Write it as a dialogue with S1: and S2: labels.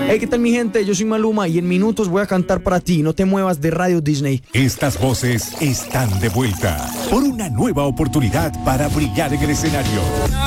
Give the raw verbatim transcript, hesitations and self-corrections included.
S1: Hey, ¿qué tal mi gente? Yo soy Maluma y en minutos voy a cantar para ti. No te muevas de Radio Disney.
S2: Estas voces están de vuelta por una nueva oportunidad para brillar en el escenario.